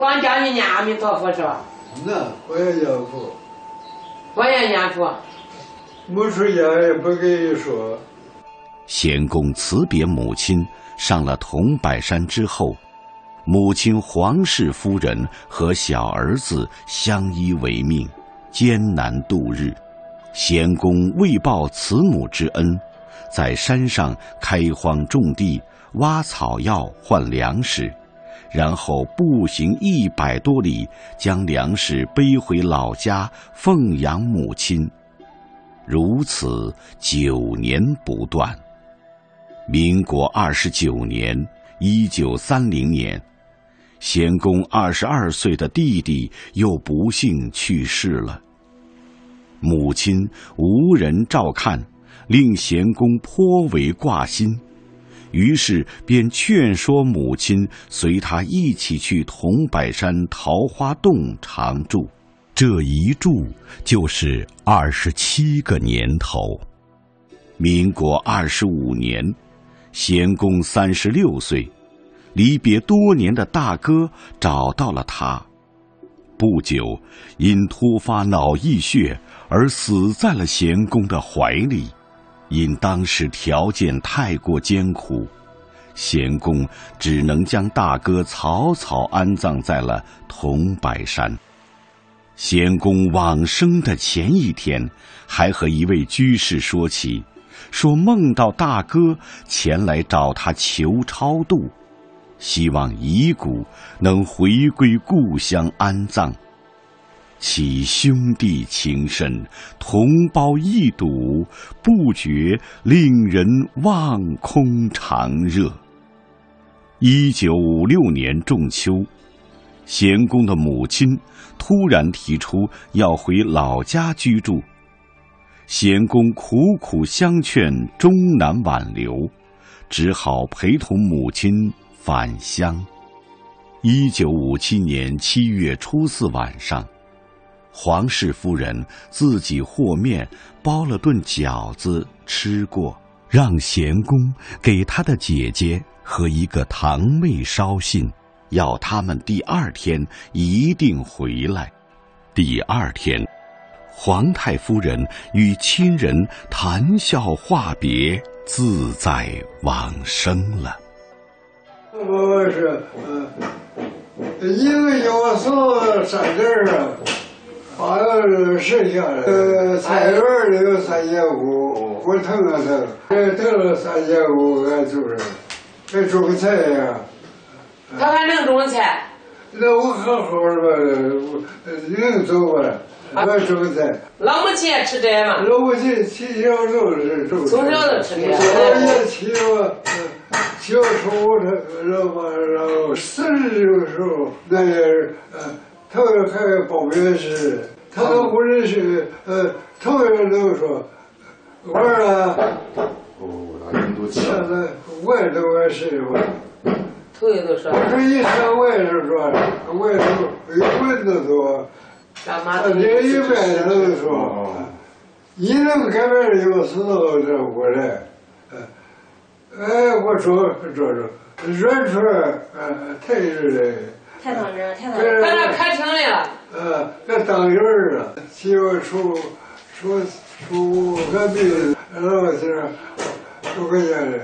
光叫你念阿弥陀佛是吧？ 那我也念佛， 我也念佛。 没出家也不跟你说。 贤公辞别母亲，上了桐柏山之后，母亲黄氏夫人和小儿子相依为命，艰难度日。贤公为报慈母之恩，在山上开荒种地，挖草药换粮食，然后步行100多里，将粮食背回老家奉养母亲。如此9年不断。民国29年，1930年，贤公22岁的弟弟又不幸去世了。母亲无人照看，令贤公颇为挂心，于是便劝说母亲随他一起去桐柏山桃花洞常住。这一住就是27个年头。民国25年，贤公36岁，离别多年的大哥找到了他。不久，因突发脑溢血而死在了贤公的怀里。因当时条件太过艰苦，贤公只能将大哥草草安葬在了桐柏山。贤公往生的前一天，还和一位居士说起，说梦到大哥前来找他求超度，希望遗骨能回归故乡安葬。其兄弟情深，同胞一睹，不觉令人望空长热。1956年仲秋，贤公的母亲突然提出要回老家居住，贤公苦苦相劝，终难挽留，只好陪同母亲返乡。1957年7月初4晚上，黄氏夫人自己和面包了顿饺子吃过，让贤公给他的姐姐和一个堂妹捎信，要他们第2天一定回来。第2天，皇太夫人与亲人谈笑话别，自在往生了。 我是一个要送3件啊，把剩下的菜园里有3500，我腾了腾了3500，俺就是还种个菜呀。 他还能种菜？ 那我好好的吧，能走吧？我种个菜。 老母亲也吃这吗？ 老母亲从小就是种。从小就吃这。 我也骑我，小时候然后40的时候，那也是他还报名时，他都不认识，头一个都说玩了。现在我也都爱谁吧。 头一都说。 我说一看我也是说，我也是有棍子说，连一百都说，一能改变的有死到这过来，我说软出来，太热了。 太当真，太当真。把他开成来了。 这当人了，媳妇出个病，老是不回家了。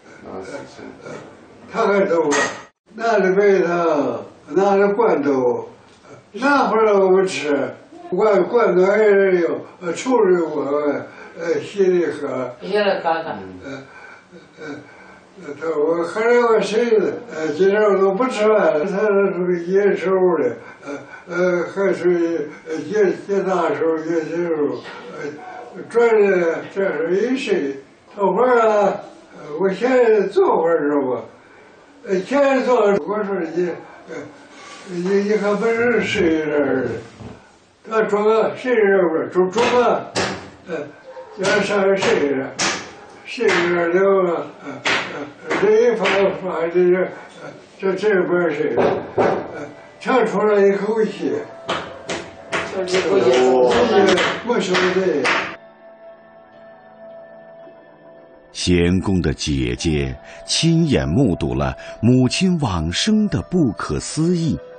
他还走了，拿着白糖，拿着罐头，拿回来我们吃。罐头还是有抽着我，稀里喝。 稀里喝喝。 我喝了个水子，今天我都不吃饭了。他是野手的，还是野大手、野小手，转着这是一睡，头会儿啊，我现在坐会儿知道不？现在坐，我说你看不是睡这儿的，他装个睡这不装个，要上面睡着，睡着了了，这一发这边睡的，长出来一口气，我说的。 贤公的姐姐亲眼目睹了母亲往生的不可思议，